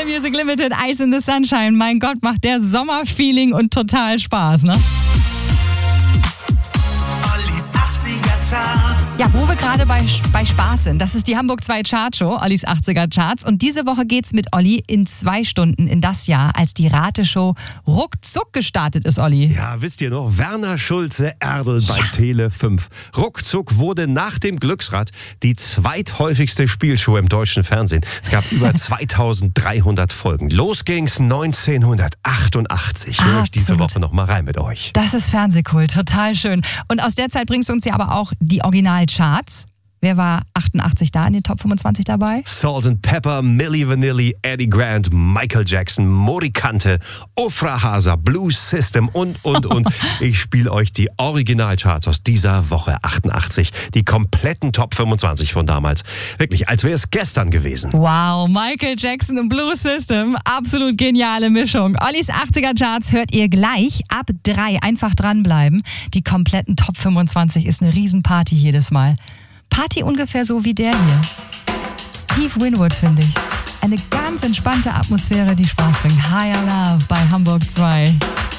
Sky Music Limited, Ice in the Sunshine. Mein Gott, macht der Sommerfeeling und total Spaß, ne? Ollis 80er Charts. Ja, wo wir gerade bei Spaß sind, das ist die Hamburg 2 Chartshow, Ollis 80er Charts. Und diese Woche geht's mit Olli in 2 Stunden in das Jahr, als die Rateshow ruckzuck gestartet ist, Olli. Ja, wisst ihr noch, Werner Schulze-Erdel bei Tele 5. Ruckzuck wurde nach dem Glücksrad die zweithäufigste Spielshow im deutschen Fernsehen. Es gab über 2300 Folgen. Los ging's 1988. Höre ich diese Woche noch mal rein mit euch. Das ist Fernsehkult, total schön. Und aus der Zeit bringst du uns ja aber auch die Originalcharts. Wer war 88 da in den Top 25 dabei? Salt and Pepper, Milli Vanilli, Eddie Grant, Michael Jackson, Mori Kante, Ofra Hasa, Blues System und. Ich spiele euch die Originalcharts aus dieser Woche 88. Die kompletten Top 25 von damals. Wirklich, als wäre es gestern gewesen. Wow, Michael Jackson und Blues System. Absolut geniale Mischung. Ollis 80er Charts hört ihr gleich ab 3. Einfach dranbleiben. Die kompletten Top 25 ist eine Riesenparty jedes Mal. Party ungefähr so wie der hier. Steve Winwood, finde ich. Eine ganz entspannte Atmosphäre, die Spaß bringt. Higher Love bei Hamburg 2.